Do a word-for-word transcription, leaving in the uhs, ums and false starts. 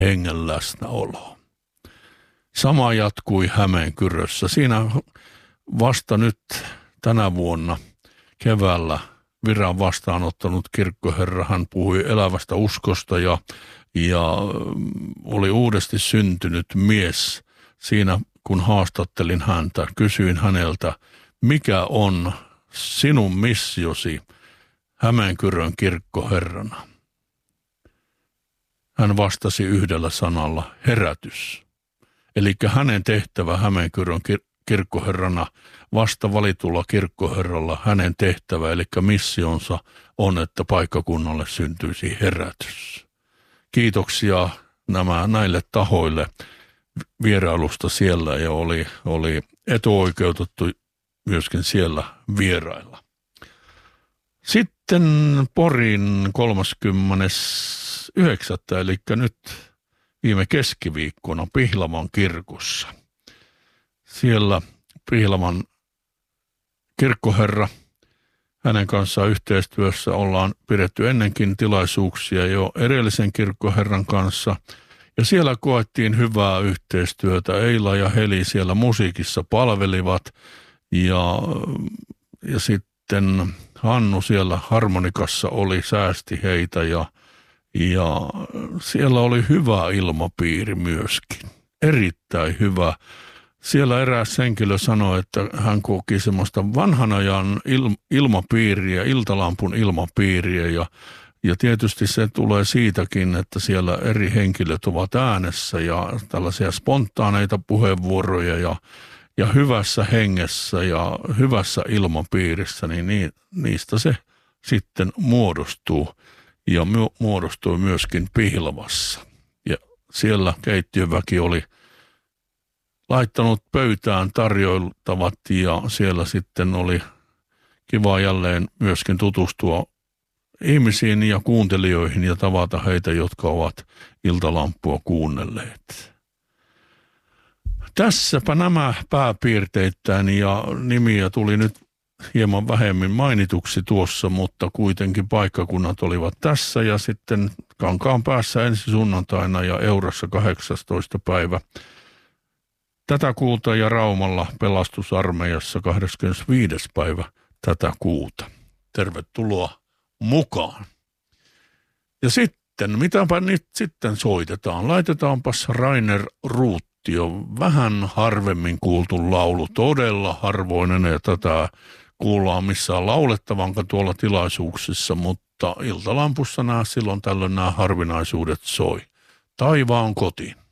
hengen läsnäoloa. Sama jatkui Hämeenkyrössä. Siinä vasta nyt tänä vuonna keväällä viran vastaanottanut kirkkoherra, hän puhui elävästä uskosta ja, ja oli uudesti syntynyt mies. Siinä kun haastattelin häntä, kysyin häneltä, mikä on sinun missiosi Hämeenkyrön kirkkoherrana? Hän vastasi yhdellä sanalla, herätys. Eli hänen tehtävä Hämeenkyrön kir- kirkkoherrana, vasta valitulla kirkkoherralla, hänen tehtävä, eli missionsa on, että paikkakunnalle syntyisi herätys. Kiitoksia nämä, näille tahoille vierailusta siellä ja oli, oli etuoikeutettu myöskin siellä vierailla. Sitten Porin kolmaskymmenes yhdeksättä eli nyt viime keskiviikkona Pihlavan kirkossa. Siellä Pihlavan kirkkoherra, hänen kanssaan yhteistyössä ollaan pidetty ennenkin tilaisuuksia jo edellisen kirkkoherran kanssa. Ja siellä koettiin hyvää yhteistyötä. Eila ja Heli siellä musiikissa palvelivat ja, ja sitten Hannu siellä harmonikassa oli, säästi heitä ja, ja siellä oli hyvä ilmapiiri myöskin. Erittäin hyvä. Siellä eräs henkilö sanoi, että hän koki semmoista vanhan ajan il, ilmapiiriä, iltalampun ilmapiiriä ja Ja tietysti se tulee siitäkin, että siellä eri henkilöt ovat äänessä ja tällaisia spontaaneita puheenvuoroja ja, ja hyvässä hengessä ja hyvässä ilmapiirissä, niin niistä se sitten muodostuu ja muodostui myöskin Pihlavassa. Ja siellä keittiöväki oli laittanut pöytään tarjoiltavat ja siellä sitten oli kiva jälleen myöskin tutustua ihmisiin ja kuuntelijoihin ja tavata heitä, jotka ovat iltalampua kuunnelleet. Tässäpä nämä pääpiirteittäin ja nimiä tuli nyt hieman vähemmän mainituksi tuossa, mutta kuitenkin paikkakunnat olivat tässä ja sitten Kankaanpäässä ensi sunnuntaina ja Eurassa kahdeksastoista päivä tätä kuuta ja Raumalla pelastusarmeijassa kahdeskymmenesviides päivä tätä kuuta. Tervetuloa mukaan. Ja sitten, mitäpä nyt sitten soitetaan? Laitetaanpas Rainer Ruuttio, vähän harvemmin kuultu laulu, todella harvoinen, ja tätä kuullaan missään laulettavankaan tuolla tilaisuuksissa, mutta iltalampussa nämä silloin tällöin nämä harvinaisuudet soi. Taivaan kotiin.